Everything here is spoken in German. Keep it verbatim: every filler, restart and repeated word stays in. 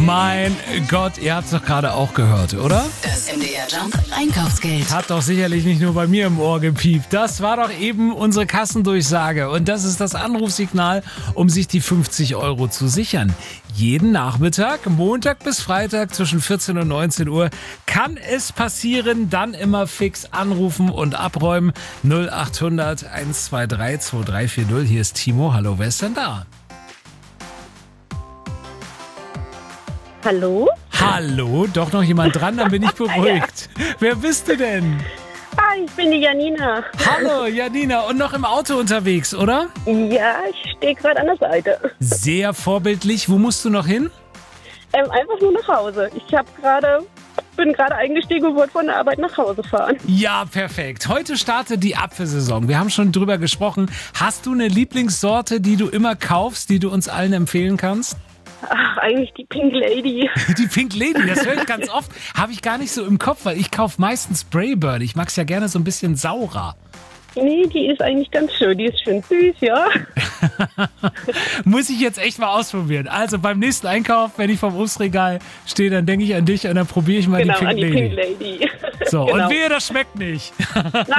Mein Gott, ihr habt es doch gerade auch gehört, oder? Das M D R Jump Einkaufsgeld. Hat doch sicherlich nicht nur bei mir im Ohr gepiept. Das war doch eben unsere Kassendurchsage. Und das ist das Anrufsignal, um sich die fünfzig Euro zu sichern. Jeden Nachmittag, Montag bis Freitag zwischen vierzehn und neunzehn Uhr kann es passieren. Dann immer fix anrufen und abräumen. null acht hundert eins zwei drei zwei drei vier null. Hier ist Timo. Hallo, wer ist denn da? Hallo? Hallo, doch noch jemand dran, dann bin ich beruhigt. Ja. Wer bist du denn? Ah, ich bin die Janina. Hallo Janina, und noch im Auto unterwegs, oder? Ja, ich stehe gerade an der Seite. Sehr vorbildlich. Wo musst du noch hin? Ähm, einfach nur nach Hause. Ich hab gerade, bin gerade eingestiegen und wollte von der Arbeit nach Hause fahren. Ja, perfekt. Heute startet die Apfelsaison. Wir haben schon drüber gesprochen. Hast du eine Lieblingssorte, die du immer kaufst, die du uns allen empfehlen kannst? Ach, eigentlich die Pink Lady. Die Pink Lady, das höre ich ganz oft. Habe ich gar nicht so im Kopf, weil ich kaufe meistens Spraybird. Ich mag es ja gerne so ein bisschen saurer. Nee, die ist eigentlich ganz schön. Die ist schön süß, ja. Muss ich jetzt echt mal ausprobieren. Also beim nächsten Einkauf, wenn ich vom Obstregal stehe, dann denke ich an dich und dann probiere ich mal genau, die Pink an die Lady. Pink Lady. So, genau. Und wehe, das schmeckt nicht.